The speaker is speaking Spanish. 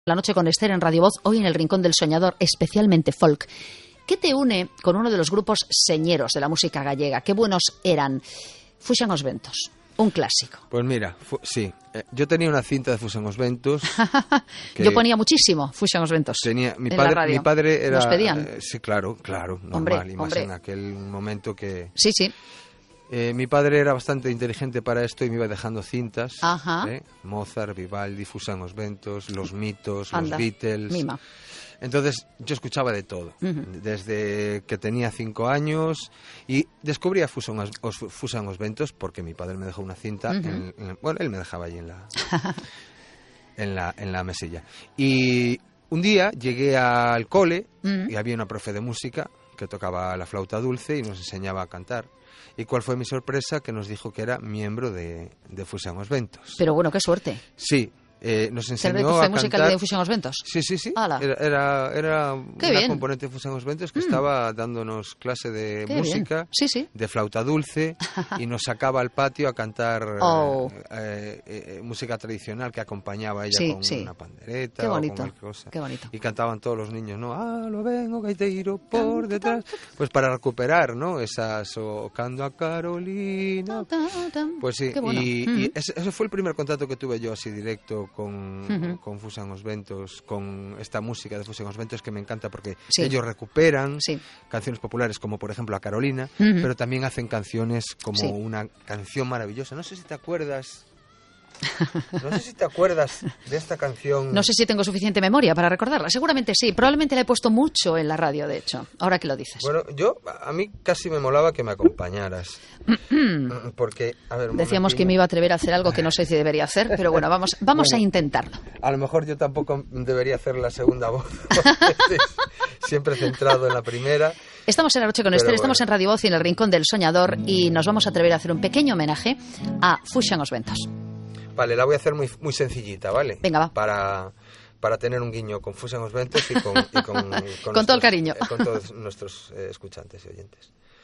La noche con Esther en Radio Voz, hoy en el Rincón del Soñador, especialmente folk. ¿Qué te une con uno de los grupos señeros de la música gallega? Qué buenos eran. Fuxan os Ventos, un clásico. Pues mira, sí, yo tenía una cinta de Fuxan os Ventos. Yo ponía muchísimo Fuxan os Ventos. Mi padre era... ¿Nos pedían? Sí, claro, normal. Y más en aquel momento que... Sí. Mi padre era bastante inteligente para esto y me iba dejando cintas. Ajá. Mozart, Vivaldi, Fuxan os Ventos, los mitos, Anda, los Beatles. mima. Entonces yo escuchaba de todo, desde que tenía 5 años, y descubrí a Fuxan os Ventos porque mi padre me dejó una cinta. Bueno, él me dejaba allí en la mesilla. Y un día llegué al cole y había una profe de música que tocaba la flauta dulce y nos enseñaba a cantar. ¿Y cuál fue mi sorpresa? Que nos dijo que era miembro de Fuxan os Ventos. Pero bueno, qué suerte. Sí. Nos enseñó a cantar... musical de Fuxan os Ventos? Sí. Ala. Era una bien. componente de Fuxan os Ventos que estaba dándonos clase de música, de flauta dulce, y nos sacaba al patio a cantar música tradicional que acompañaba a ella con una pandereta. Qué bonito, o con cualquier cosa. Qué bonito. Y cantaban todos los niños, ¿no? Lo vengo gaiteiro por detrás. Pues para recuperar, ¿no? Esas, cando a Carolina. Pues sí, bueno. y ese fue el primer contacto que tuve yo así directo con Fuxan os Ventos, con esta música de Fuxan os Ventos que me encanta porque ellos recuperan canciones populares como por ejemplo a Carolina, pero también hacen canciones como una canción maravillosa. No sé si te acuerdas de esta canción. No sé si tengo suficiente memoria para recordarla. Seguramente sí. Probablemente la he puesto mucho en la radio, de hecho. Ahora que lo dices. Bueno, a mí casi me molaba que me acompañaras. Porque, a ver, decíamos que me iba a atrever a hacer algo que no sé si debería hacer, pero bueno, vamos a intentarlo. A lo mejor yo tampoco debería hacer la segunda voz. Siempre centrado en la primera. Estamos en La Noche con Esther, estamos en Radio Voz y en el Rincón del Soñador y nos vamos a atrever a hacer un pequeño homenaje a Fuxan os Ventos. Vale, la voy a hacer muy, muy sencillita, ¿vale? Venga, va. Para tener un guiño con Fuxan os Ventos y con con todo el cariño. Con todos nuestros escuchantes y oyentes.